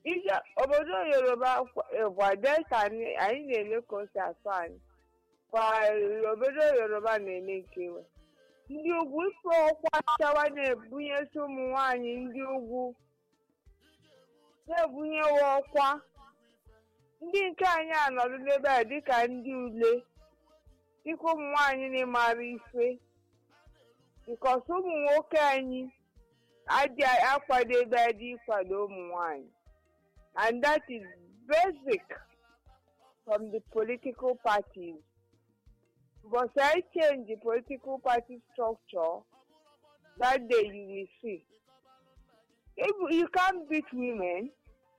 ije obodo Yoruba kwa Delta anyị na-eme ka o si asụ anyị kwa obodo Yoruba na-eme nkewe ndị ugwu ife ọkwa chawa na-ebunyesi ụmụ nwaanyị ndị ugwu na-ebunyewe ọkwa ndị nke anyị anọdụ n'ebe a dịka ndị ule dịka ụmụ nwaanyị na-emara ife bikos ụmụ nwoke anyị adịghị akwadebe adị ịkwado ụmụ nwaanyị and that is basic from the political parties. But I change the political party structure, that day you will see. If you can't beat women,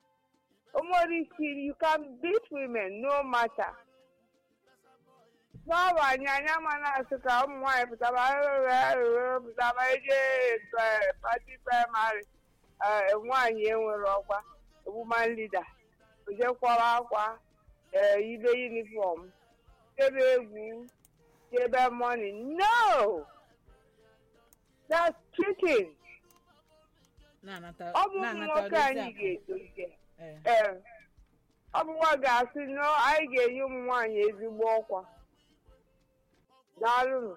you can beat women no matter. So anyanya mana asika ụmụ nwaanyị pụtaba eje party primary nwaanyị enwere ọkwa woman leader ojekwara akwa ibe uniform ebe egwu ebe money. No, that's cheating. Ọ bụ nwoke anyị ga-etozie ọ bụ nwa ga-asị no anyị ga-enye ụmụ nwaanyị ezigbo ọkwa. Daalụ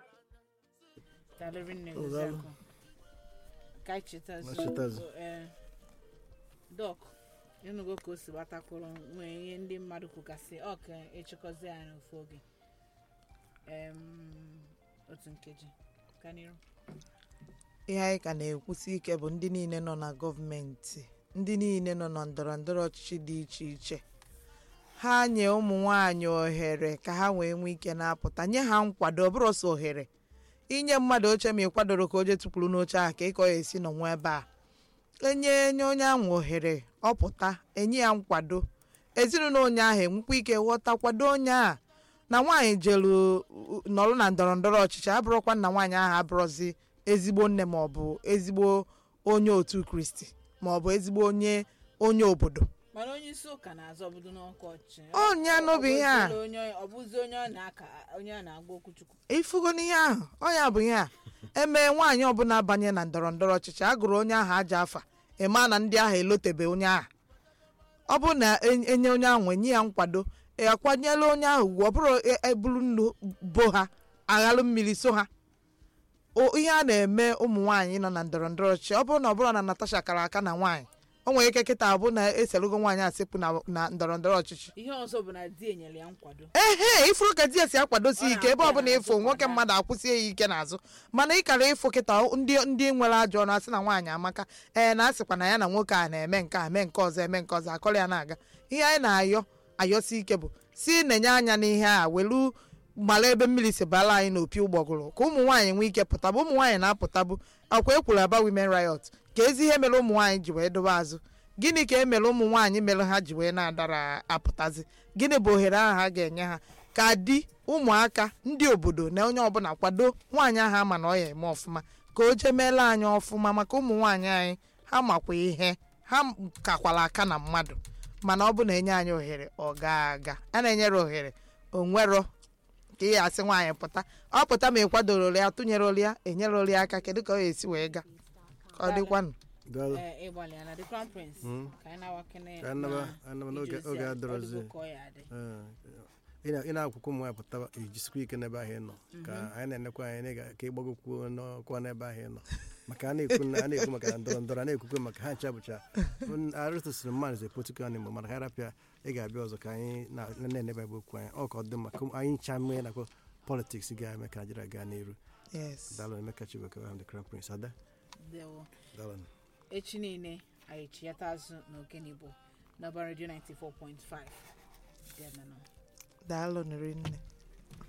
Doc, ịnụgo ka o si gbatakwuru nwee ihe ndị mmadụ kwugasị ọka echekọzi ya n'ofu oge otu nkeji ka n'iru. Ihe anyị ka na-ekwusi ike bụ ndị niile nọ na gọọmenti, ndị niile nọ na ndọrọ ndọrọ ọchịchị dị iche iche, ha nye ụmụ nwaanyị ohere ka ha wee nwee ike na-apụta, nye ha nkwado. Ọ bụrụ sọ ohere inye mmadụ oche ma ị kwadoro ka o je tụpụrụ n'oche ahụ ka ịkọ ya esi nọnwa ebe a, enye onye ahụ ohere ọ pụta, enye ya nkwado, ezinụlọ onye ahụ enwekwa ike ghọta kwado onye a na nwaanyị jelu nọrụ na ndọrọ ndọrọ ọchịchị abụrụkwa na nwaanyị ahụ abụrụzi ezigbo nne ma ọ bụ ezigbo onye otu Kristi ma ọ bụ ezigbo onye obodo. Mana onye isi ụka na-azọ obodo n'ọkụ ọchịchị onye anọbụ ihe a ọ bụzi onye a na-agwa okwuchukwu ifugo n'ihe ahụ ọnya bụ ihe a emee nwaanyị ọbụla banye na ndọrọ ndọrọ ọchịchị agụrụ onye ahụ aja afa ịma na ndị ahụ elotebe onye ahụ. Ọ bụ na enye onye ahụ enye ya nkwado akwanyela onye ahụ ugwu, ọ bụrụ ebulu nnu bo ha aghalụ mmiri so ha. Ihe a na-eme ụmụ nwaanyị nọ na ndọrọ ndọrọ ọchịchị, ọ bụrụ na ọ bụrụ na Natasha kara aka na nwaanyị, o nwere ike kịta abụ na eselugo nwaanyị asịpụ na ndọrọ ndọrọ ọchịchị. Ihe ọzọ bụ na di enyere ya nkwado. Ifuru ka di esi akwadosi ike ebe ọ bụla ịfụ nwoke mmadụ akwụsie ya ike n'azụ, mana ị kara ịfụ kịta ndị nwere ajọ ọnụ asị na nwaanyị amaka na asịkwa na ya na nwoke a na-eme nke a mee nke ọzọ eme nke ọzọ akọrọ ya na-aga. Ihe anyị na-ayọsi ike bụ si na-enye anya n'ihe a welu gbara ebe mmiri si bala anyị n'opi ụgbọgụrụ ka ụmụ nwaanyị nwee ike pụtabụ. Ụmụ nwaanyị na-apụtabụ akwa ekwuru aba women riot ka ezi ihe mere ụmụ nwaanyị ji wee dobe azụ. Gịnị ka emere ụmụ nwaanyị mere ha ji wee na-adara apụtazi? Gịnị bụ ohere ahụ ha ga-enye ha ka di ụmụaka ndị obodo na onye ọbụla kwado nwaanyị ahụ ama na ọ ya eme ọfụma ka o jee meela anyị ọfụma, maka ụmụ nwaanyị anyị ha makwa ihe, ha kakwala aka na mmadụ. Mana ọ bụ na enye anyị ohere ọ ga-aga, a na-enyere ohere onwero ka ị asị nwaanyị pụta ọ pụta ma ị kwadoro ya tụnyere olu ya enyere olu ya aka, kedu ka ọ ga-esi wee gaa ka ọ dịkwanụ. Oge adọrọzi ị na-akwụkwọ ụmụ nwaanyị pụtaba ijisikwa ike n'ebe ahụ ị nọ ka anyị na-enekwa anyị ka ịgbagokwu n'ọkwa n'ebe ahụ ị nọ, maka a na-ekwu maka ndọrọ ndọrọ, a na-ekwukwe maka ha ncha bụcha arụtụsịrị mmadụ ze politikal animal, mana ha rapịa ị ga-abịa ọzọ ka anyị na-enebe ebe okwu anyị ọ ka ọ dị maka anyị ncha mee nakwa politiks ga-eme ka Naịjirịa gaa n'iru. Daalụ Emeka Chibụike, the Crown Prince. Ada echi niile anyị chiyata azụ n'Ogene Igbo n'Ọba Radio 94.5. Daalụ nri nne.